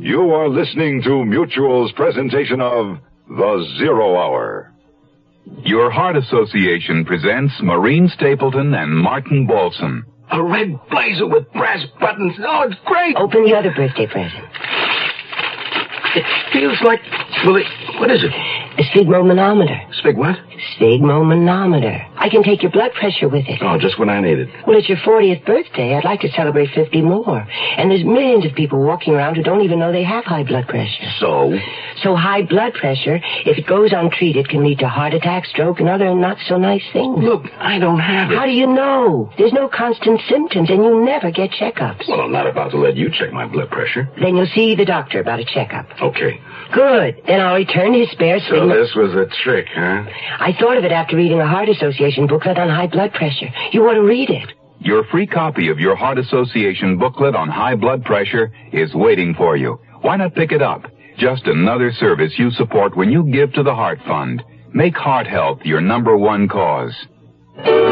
You are listening to Mutual's presentation of The Zero Hour. Your Heart Association presents Maureen Stapleton and Martin Balsam. A red blazer with brass buttons. Oh, it's great. Open the other birthday present. It feels like... Well, what is it? A sphygmomanometer. Spig what? Sphygmomanometer. I can take your blood pressure with it. Oh, just when I need it. Well, it's your 40th birthday. I'd like to celebrate 50 more. And there's millions of people walking around who don't even know they have high blood pressure. So? So high blood pressure, if it goes untreated, can lead to heart attack, stroke, and other not-so-nice things. Look, I don't have it. How do you know? There's no constant symptoms, and you never get checkups. Well, I'm not about to let you check my blood pressure. Then you'll see the doctor about a checkup. Okay. Good. Then I'll return his spare So this was a trick, huh? I thought of it after reading a Heart Association booklet on high blood pressure. You ought to read it. Your free copy of your Heart Association booklet on high blood pressure is waiting for you. Why not pick it up? Just another service you support when you give to the Heart Fund. Make heart health your #1 cause.